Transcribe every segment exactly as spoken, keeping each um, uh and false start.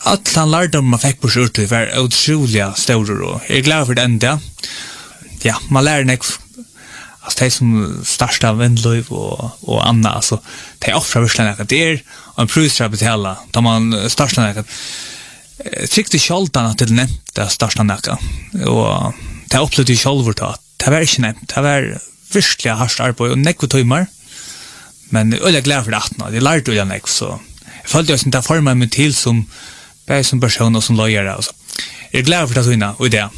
att han lärde om man fick på skjortor var otroliga stora och jag är glad för den där. Ja, man lär nek alltså det som största vindlöv och och Anna alltså det är offra verkligen att det är en pris att betala då man största nek tyckte Schaltan att det nämnde största nek och det upplevde själv att det var inte nämnt det var verkligen hardt arbete och nek timmar men jag är glad för det att det lärde jag nek så jag följde oss inte forma mig till som bara som person och som lojare alltså jag är glad för det att och det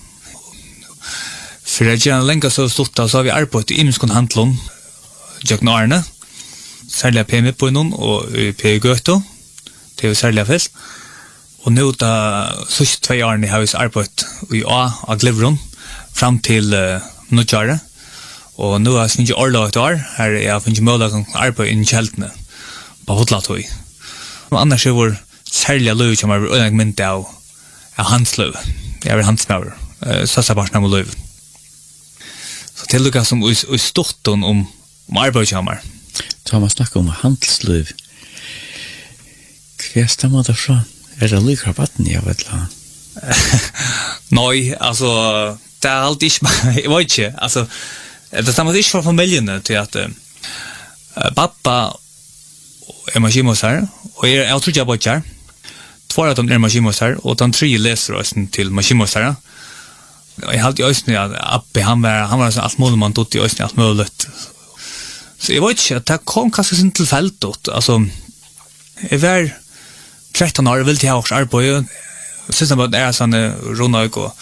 för att jag länge så stort så har vi arbetat i Imskon handlon Jökna Arne särskilt P M på någon och P Göto det är särskilt fest och nu då så två år ni har vi arbetat i A av Glivron fram till uh, Nutjara och nu har jag orla ett år här är jag finns möjlighet att arbeta i Kältne på Hotlatoj och annars är vår särskilt löv som är ödagmynt av Hanslöv det är Hansmauer så så bara när löv så till lukka som i storton om, om arbeidshammer. Thomas snackar om handelslöv. Hva stammer det fra? Er det lykra vatten jeg vet la? Nej, alltså det är alltid inte, jag vet inte, alltså det stammer inte från familjen till att uh, pappa är maskinmåsare och jag, jag tror jag bara kär. Två av dem är maskinmåsare och de tre läser oss till maskinmåsare. Jag hade ju ösnen att Abbe han var han var så allt mål man tog i ösnen allt möjligt. Så jag vet inte att det kom kanske sin till fältet alltså jag var tretton år vill till ha också arbete. Syns det bara är sån Ronök och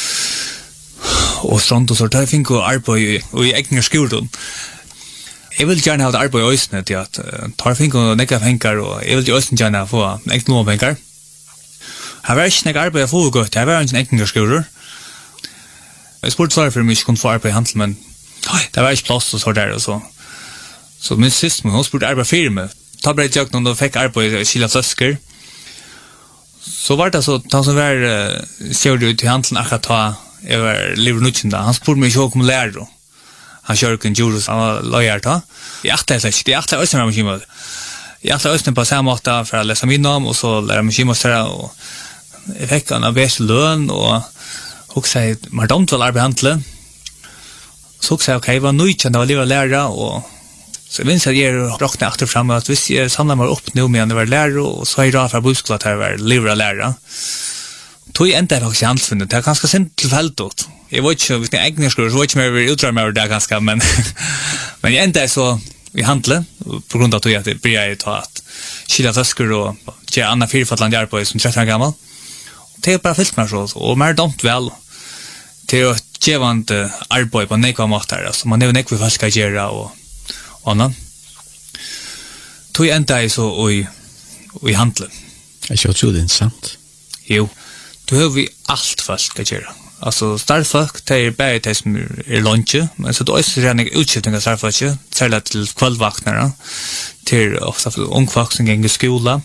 och sånt och så där fick jag arbete och i egen skolan. Jag vill gärna ha arbete i ösnen till att ta fick och några pengar och jag vill ju ösnen gärna få några pengar. Här var inte några arbete för gott. Här var inte en egen skola. Jag spurte så för mig att kunna få arbeta i handel, men det var inte plats och så där och så. Så min syster, hon spurte arbeta för mig. Ta bara ett jag någon och fick arbeta i Kila Sösker. Så var det så, de som var körde ut till handel akkurat ta över Livernutchen. Han spurte mig inte om lära då. Han körde en jurus, han var lojär ta. Jag aktade det inte, jag aktade östen med maskinmål. Jag aktade östen på samma måte för att läsa min namn och så lära maskinmålsare. Och jag fick en bäst lön och och säger man don't väl arbeta så också okej var nöjd att det var lära och så vinns jag ger rockna efter fram att visst jag samlar mig upp nu med att vara lärare och så är det för buskla att vara livra lärare tog jag inte faktiskt ansvaret det är ganska simpelt fältet jag vet inte vilken egen skola så vet jag mer utdra mig där ganska men men jag inte så i handle på grund av att jag började ta att Kila Sösker och ge Anna Fyrfatland hjälp på som tretton år gammal det är bara fyllt med så och mer domt väl det är ett givande arbete på nekva måter alltså man är nekva fast ska göra och annan tog jag inte är så i i handel jag tror det är intressant jo då har vi allt fast ska göra alltså starfolk det är bara det som är lunch men så då är det redan utskiftning av starfolk särskilt till kvällvaknare till ofta för ungfolk som går i skola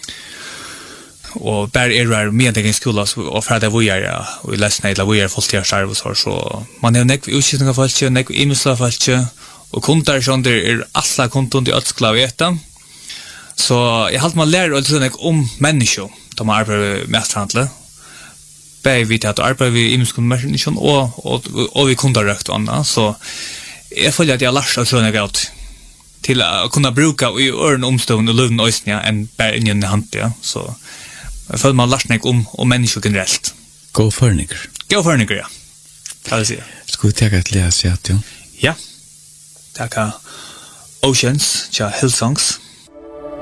och där är det med egen skola och för att vi är och läsna eller vi är folkliga service så man har nek utskiftning av folk nek imsla folk och kontar som det är alla konton till atsklaveta så jag har man lär och såna om människor de arbetar med handel bäj vi att arbeta vi imskon människor och och och vi kontar rätt annat så jag följer att jag lär så såna gott till att kunna bruka i örn omstånd och lugn ösnya en bär in i hand ja så jag följer man lär om om människor generellt gå förniger gå förniger ja kan jag säga ska vi ta ett läs ja ja tack Oceans ja Hillsongs